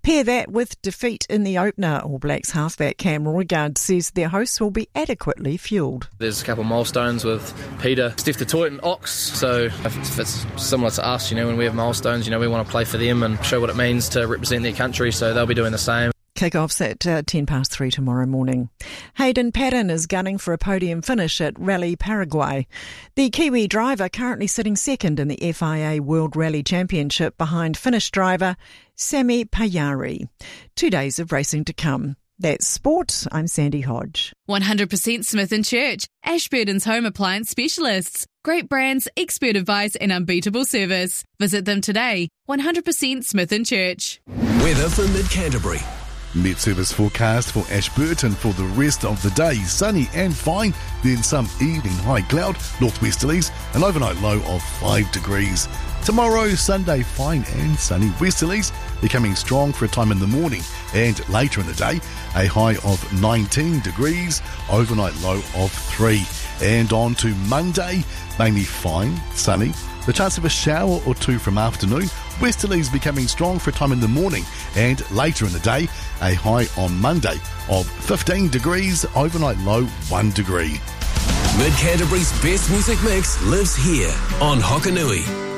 Pair that with defeat in the opener. All Blacks halfback Cam Roigard says their hosts will be adequately fuelled. There's a couple of milestones with Peter, Steph du Toit and Ox, so if it's similar to us, when we have milestones, we want to play for them and show what it means to represent their country, so they'll be doing the same. Kick-offs at 3:10 tomorrow morning. Hayden Paddon is gunning for a podium finish at Rally Paraguay. The Kiwi driver currently sitting second in the FIA World Rally Championship behind Finnish driver Sami Pajari. 2 days of racing to come. That's sport. I'm Sandy Hodge. 100% Smith & Church, Ashburton's home appliance specialists. Great brands, expert advice and unbeatable service. Visit them today. 100% Smith & Church. Weather for Mid-Canterbury. Met Service forecast for Ashburton for the rest of the day. Sunny and fine, then some evening high cloud, northwesterlies, an overnight low of 5 degrees. Tomorrow, Sunday, fine and sunny westerlies, becoming strong for a time in the morning and later in the day, a high of 19 degrees, overnight low of 3. And on to Monday, mainly fine, sunny, the chance of a shower or two from afternoon, westerlies becoming strong for a time in the morning and later in the day, a high on Monday of 15 degrees, overnight low 1 degree. Mid-Canterbury's best music mix lives here on Hokanui.